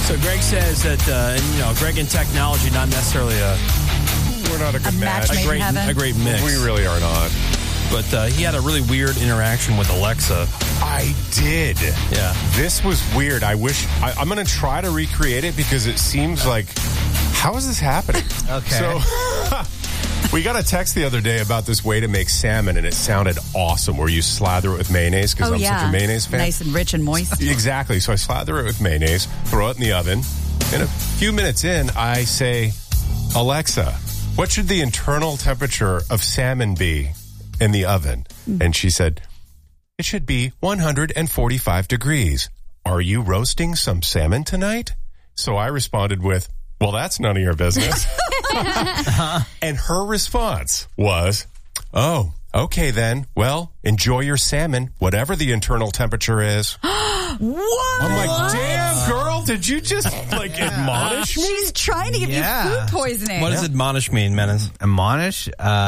So Greg says that, Greg and technology, not necessarily we're not a good match. A great mix. We really are not. But he had a really weird interaction with Alexa. I did. Yeah. This was weird. I'm going to try to recreate it because it seems like, how is this happening? Okay. So we got a text the other day about this way to make salmon, and it sounded awesome, where you slather it with mayonnaise, because I'm such a mayonnaise fan. Nice and rich and moist. Exactly. So I slather it with mayonnaise, throw it in the oven. And a few minutes in, I say, Alexa, what should the internal temperature of salmon be in the oven? And she said, it should be 145 degrees. Are you roasting some salmon tonight? So I responded with, well, that's none of your business. And her response was, oh, okay then. Well, enjoy your salmon, whatever the internal temperature is. What? I'm like, damn, girl, did you just, admonish me? She's trying to give you food poisoning. What does admonish mean, Menace? Admonish?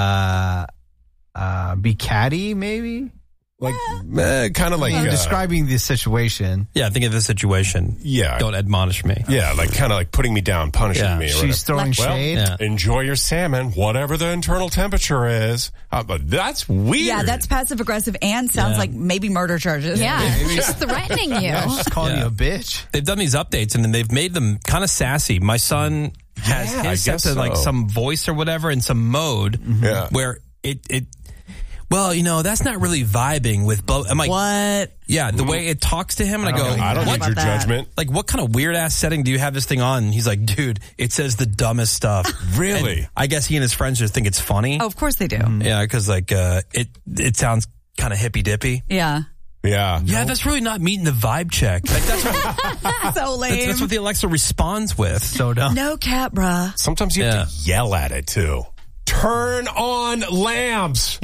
Be catty, maybe? Kind of like... describing the situation. Yeah, think of the situation. Yeah. Don't admonish me. Yeah, kind of like putting me down, punishing me. Or She's throwing shade. Well, enjoy your salmon, whatever the internal temperature is. But that's weird. Yeah, that's passive-aggressive and sounds like maybe murder charges. Yeah, she's threatening you. Yeah, she's calling you a bitch. They've done these updates, and then they've made them kind of sassy. My son has his set to some voice or whatever in some mode where it well, that's not really vibing with... I'm like, what? Yeah, the way it talks to him, and I go... I don't need your judgment. Like, what kind of weird-ass setting do you have this thing on? And he's like, dude, it says the dumbest stuff. Really? And I guess he and his friends just think it's funny. Oh, of course they do. Yeah, because, it sounds kind of hippy-dippy. Yeah. Yeah. Yeah, that's really not meeting the vibe check. Like, that's what, so lame. That's what the Alexa responds with. So dumb. No cat, bruh. Sometimes you have to yell at it, too. Turn on lamps.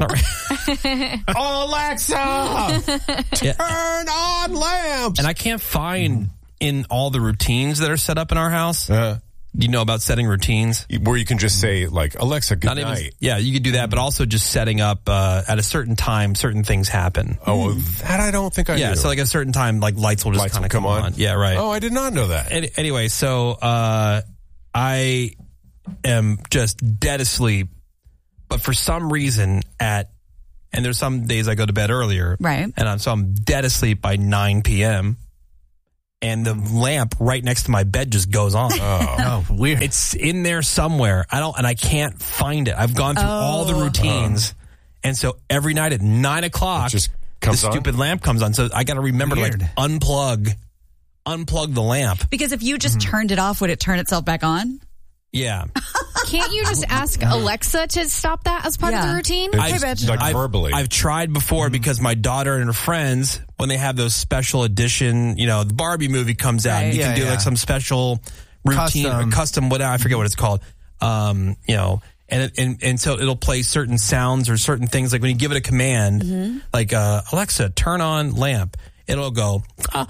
Alexa, turn on lamps. And I can't find in all the routines that are set up in our house. You know about setting routines? Where you can just say, Alexa, good night. Yeah, you could do that, but also just setting up at a certain time, certain things happen. Oh, well, that I don't think I Yeah, knew. so at a certain time, lights will just kind of come on. Yeah, right. Oh, I did not know that. Anyway, so I am just dead asleep, but for some reason and there's some days I go to bed earlier, right? And so I'm dead asleep by 9 p.m. and the lamp right next to my bed just goes on. Oh, weird! It's in there somewhere. I can't find it. I've gone through all the routines, and so every night at 9 o'clock, the stupid lamp comes on. So I got to remember to unplug the lamp. Because if you just turned it off, would it turn itself back on? Yeah. Can't you just ask Alexa to stop that as part of the routine? Verbally. I've tried before because my daughter and her friends, when they have those special edition, the Barbie movie comes out, and you can do some special routine or custom, whatever, I forget what it's called. And so it'll play certain sounds or certain things, like when you give it a command, like Alexa, turn on lamp, it'll go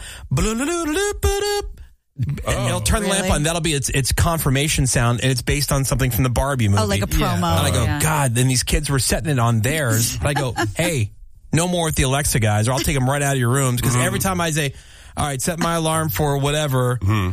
it'll turn the lamp on. That'll be its confirmation sound, and it's based on something from the Barbie movie. Oh, like a promo. And I go, God, then these kids were setting it on theirs. But I go, hey, no more with the Alexa guys, or I'll take them right out of your rooms. Because every time I say, all right, set my alarm for whatever, I'm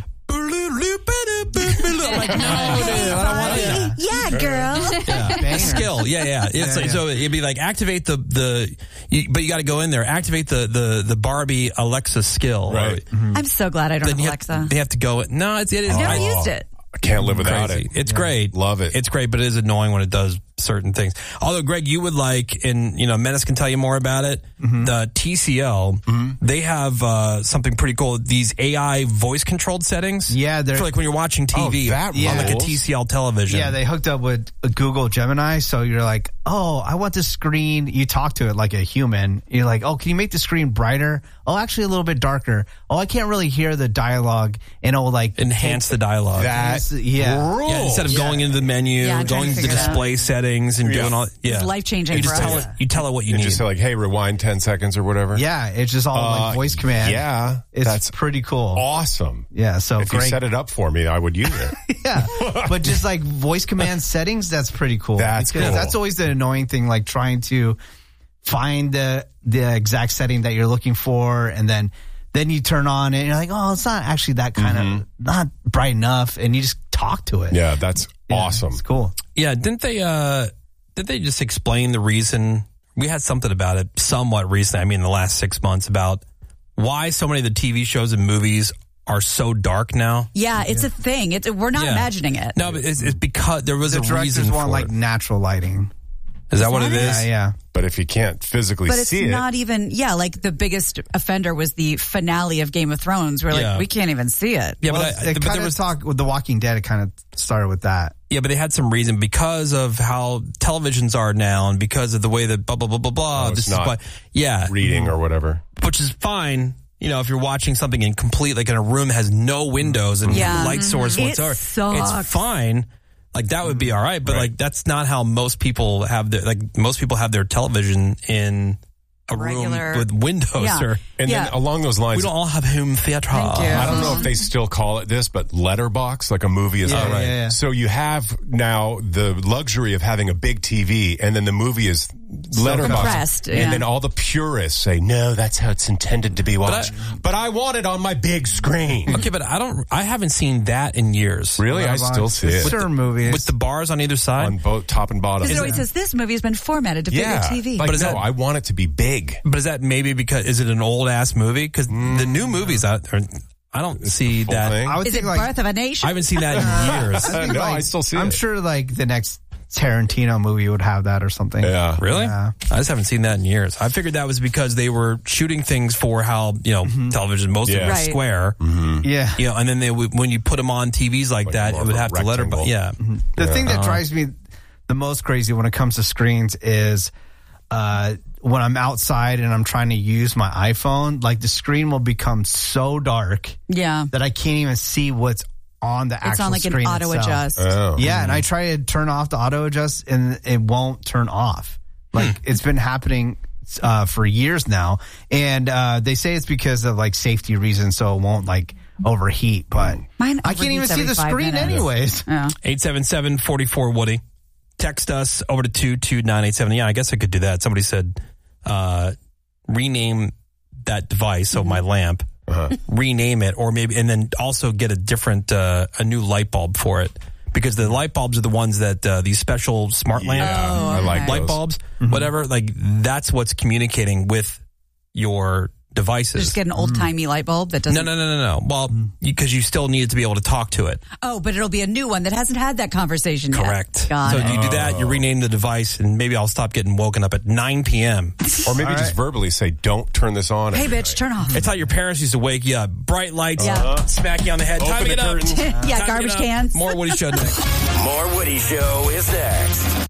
like, no, dude, I don't want to. Yeah, girl. Yeah. Skill. Yeah. So it'd be like, activate but you got to go in there, activate the Barbie Alexa skill. Right. I'm so glad I don't have Alexa. They have to go. No, it is. I've never used it. I can't live without Crazy. it. It's great. Love it. It's great, but it is annoying when it does certain things. Although, Greg, you would like, and Menace can tell you more about it, the TCL, they have something pretty cool. These AI voice-controlled settings. Yeah, they're... For like when you're watching TV on like a TCL television. Yeah, they hooked up with Google Gemini, so you're like, oh, I want the screen. You talk to it like a human. You're like, oh, can you make the screen brighter? Oh, actually a little bit darker. Oh, I can't really hear the dialogue, and it'll enhance the dialogue. Yeah, instead of going into the menu, going to the display settings and doing all. Yeah, it's life-changing. You just tell it what you need. Just say like, hey, rewind 10 seconds or whatever. Yeah, it's just all voice command. Yeah, it's pretty cool. Awesome. Yeah, so if you set it up for me, I would use it. Yeah, but just like voice command settings, that's pretty cool. That's cool. That's always the annoying thing, like trying to find the exact setting that you're looking for, and then then you turn on it and you're like, oh, it's not actually that kind of, not bright enough. And you just talk to it. Yeah, that's awesome. It's cool. Yeah, didn't they just explain the reason? We had something about it somewhat recently, I mean, in the last 6 months, about why so many of the TV shows and movies are so dark now. Yeah, it's a thing. We're not imagining it. No, but it's because there was the a reason directors want for like it. natural lighting. Is that what it is? Yeah. But if you can't physically But it's see not even, like the biggest offender was the finale of Game of Thrones. We're like, we can't even see it. Yeah, Well, but there was talk with The Walking Dead. It kind of started with that. Yeah, but they had some reason because of how televisions are now and because of the way that blah, blah, blah, blah, blah. this is why, reading or whatever. Which is fine. You know, if you're watching something in complete, in a room that has no windows and light source whatsoever, it's fine. Like, that would be all right. But, that's not how most people have most people have their television in a room with windows. Yeah. And then along those lines, we don't all have home theater. Thank you. I don't know if they still call it this, but letterbox, like a movie is Yeah. So you have now the luxury of having a big TV, and then the movie is letterbox, and then all the purists say, no, that's how it's intended to be watched. But I want it on my big screen. Okay, but I haven't seen that in years. Really? I still see it. Sure, movies. With the bars on either side? On both top and bottom. Because it always says, this movie has been formatted to fit your TV. But I want it to be big. But is that maybe because, is it an old ass movie? Because the new movies out there, I don't see that. I would Is think it Birth of a Nation? I haven't seen that in years. No, I still see it. I'm sure the next Tarantino movie would have that or something. Yeah. Really? Yeah. I just haven't seen that in years. I figured that was because they were shooting things for how, television mostly was square. Yeah. And then when you put them on TVs like that, it would have to letterbox. Yeah. The thing that drives me the most crazy when it comes to screens is when I'm outside and I'm trying to use my iPhone, the screen will become so dark that I can't even see what's on the actual screen. It's on an auto adjust. Oh. Yeah, and I try to turn off the auto adjust and it won't turn off. It's been happening for years now, and they say it's because of safety reasons, so it won't overheat. But Mine I can't even see the 5 screen minutes. anyways. Yeah. 877-44-WOODY. Text us over to 22987. Yeah, I guess I could do that. Somebody said rename that device, so my lamp. Rename it, or maybe, and then also get a new light bulb for it, because the light bulbs are the ones that these special smart lamp, I like light those. bulbs, whatever. That's what's communicating with your devices. Just get an old-timey light bulb that doesn't... No. Well, because you still need it to be able to talk to it. Oh, but it'll be a new one that hasn't had that conversation yet. Correct. Got so it. you do that, you rename the device, and maybe I'll stop getting woken up at 9 p.m. Or maybe just verbally say, don't turn this on. Hey, bitch, turn off. It's how your parents used to wake you up. Bright lights, smack you on the head. Open Time to the get up. curtains. Yeah, garbage cans. More Woody Show next. More Woody Show is next.